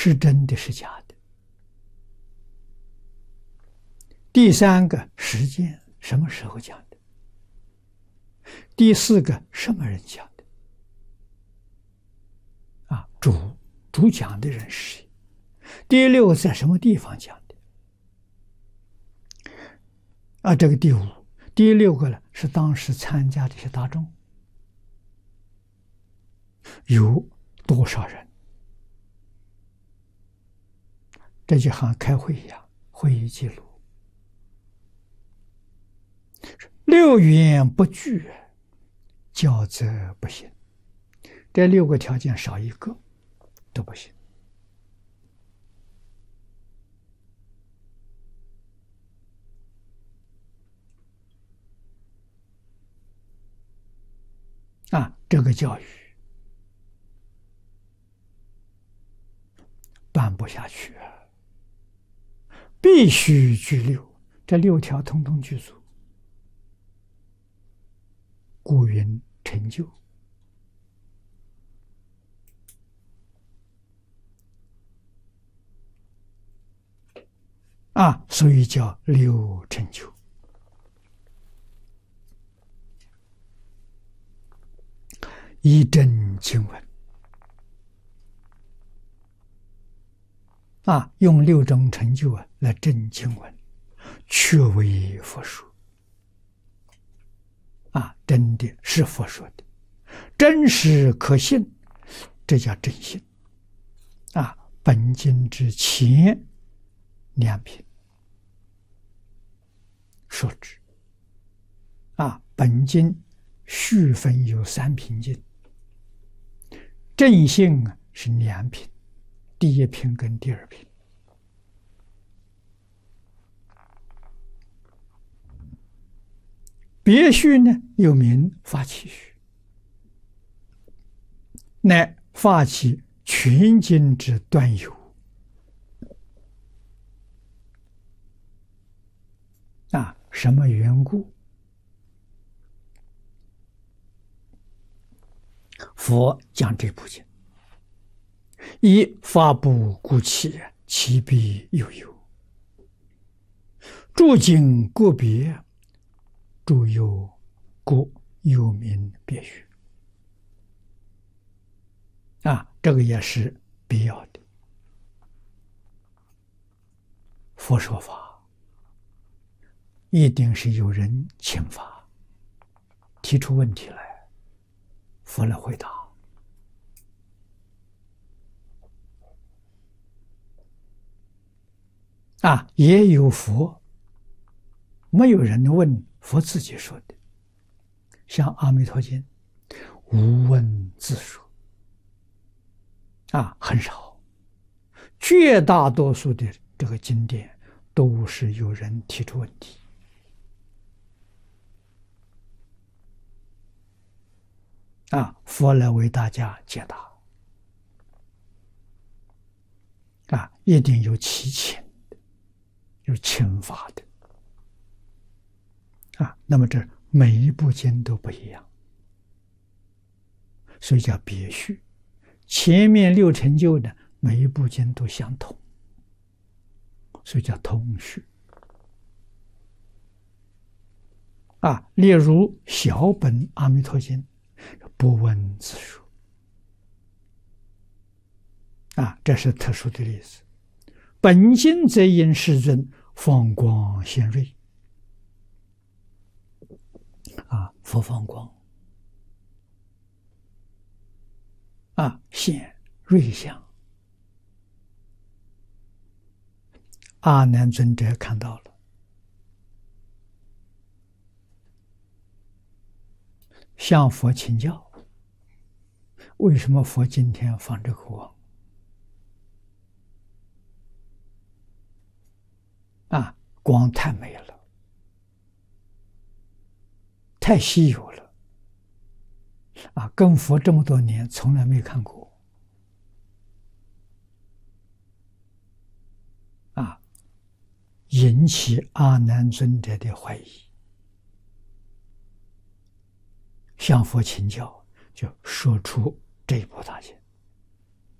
是真的是假的？第三个时间什么时候讲的？第四个什么人讲的？主讲的人是谁？第六在什么地方讲的？这个第六个呢，是当时参加这些大众有多少人？这就像开会一样，会议记录。六缘不具，教则不行。这六个条件少一个都不行。这个教育办不下去必须具六，这六条通通具足，故云成就。所以叫六成就。一真经文用六种成就来证经文，确为佛说真的是佛说的，真实可信，这叫真信本经之前2品说之本经续分有3品经，正信是2品，第1品跟第2品。别序呢，又名发起序，乃发起全经之端由什么缘故？佛讲这部经，以发布故起，其必有由。诸经个别，诸有各有名别序这个也是必要的。佛说法一定是有人请法，提出问题来，佛来回答也有佛没有人问，佛自己说的，像《阿弥陀经》无问自说很少，绝大多数的这个经典都是有人提出问题佛来为大家解答一定有其请的，有请法的那么这每一部经都不一样，所以叫别序。前面6成就的每一部经都相同，所以叫通序例如小本阿弥陀经不问自说这是特殊的例子。本经则因世尊放光显瑞佛放光显瑞相，阿难尊者看到了，向佛请教，为什么佛今天放这个光光太美了，太稀有了跟佛这么多年从来没看过引起阿难尊者的怀疑，向佛请教，就说出这一部大经